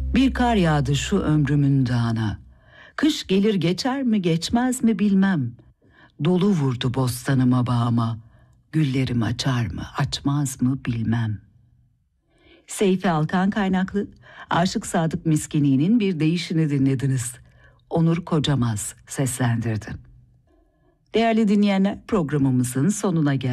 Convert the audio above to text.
Bir kar yağdı şu ömrümün dağına. Kış gelir geçer mi geçmez mi bilmem. Dolu vurdu bostanıma bağıma. Güllerim açar mı açmaz mı bilmem. Seyfi Alkan kaynaklı Aşık Sadık Miskini'nin bir deyişini dinlediniz. Onur Kocamaz seslendirdi. Değerli dinleyenler, programımızın sonuna geldik.